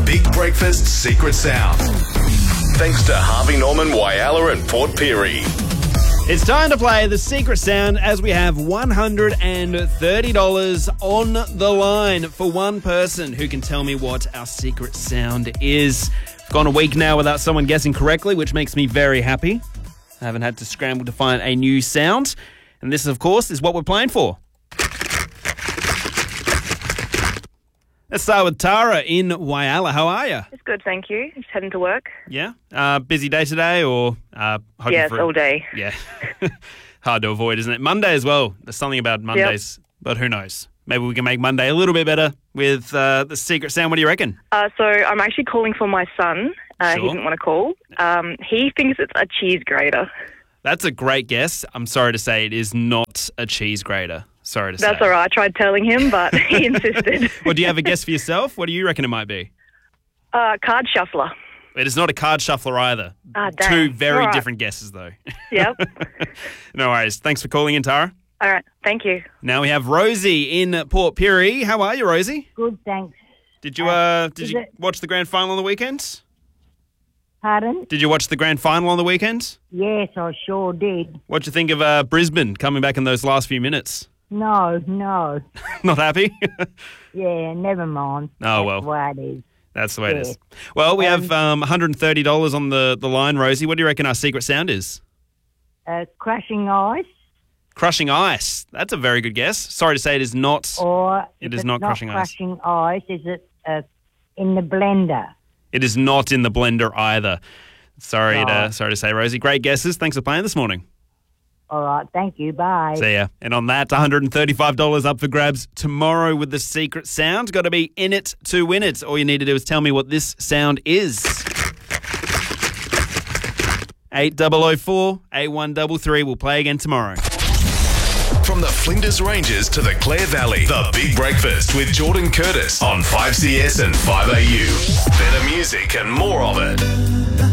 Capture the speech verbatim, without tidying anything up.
Big Breakfast Secret Sound. Thanks to Harvey Norman, Whyalla and Port Pirie. It's time to play the secret sound as we have one hundred thirty dollars on the line for one person who can tell me what our secret sound is. I've gone a week now without someone guessing correctly, which makes me very happy. I haven't had to scramble to find a new sound. And this, of course, is what we're playing for. Let's start with Tara in Whyalla. How are you? It's good, thank you. Just heading to work. Yeah? Uh, busy day today or... Uh, hoping Yes, for all day. Yeah. Hard to avoid, isn't it? Monday as well. There's something about Mondays, yep. But who knows? Maybe we can make Monday a little bit better with uh, the secret sound. What do you reckon? Uh, so I'm actually calling for my son. Uh, Sure. He didn't want to call. Um, he thinks it's a cheese grater. That's a great guess. I'm sorry to say it is not a cheese grater. Sorry to say. That's all right. I tried telling him, but he insisted. Well, do you have a guess for yourself? What do you reckon it might be? Uh, card shuffler. It is not a card shuffler either. Ah, dang. Two very All right. different guesses, though. Yep. No worries. Thanks for calling in, Tara. All right. Thank you. Now we have Rosie in Port Pirie. How are you, Rosie? Good, thanks. Did you uh, did is you it- watch the grand final on the weekend? Pardon? Did you watch the grand final on the weekend? Yes, I sure did. What'd you think of uh, Brisbane coming back in those last few minutes? No, no. Not happy? Yeah, never mind. Oh, well. That's the way it is. That's the way it Yeah. is. Well, we have Um, um, one hundred thirty dollars on the, the line, Rosie. What do you reckon our secret sound is? Uh, crushing ice, Crushing ice. That's a very good guess. Sorry to say it is not. or It if is it's not not crushing ice. crushing ice, is it uh, in the blender? It is not in the blender either. Sorry to Right. sorry to say, Rosie. Great guesses. Thanks for playing this morning. All right, thank you. Bye. See ya. And on that, one hundred thirty-five dollars up for grabs tomorrow with the secret sound. Got to be in it to win it. All you need to do is tell me what this sound is. eight double oh four, eight one three three. We'll play again tomorrow. From the Flinders Ranges to the Clare Valley, The Big Breakfast with Jordan Curtis on five C S and five A U. Better music and more of it.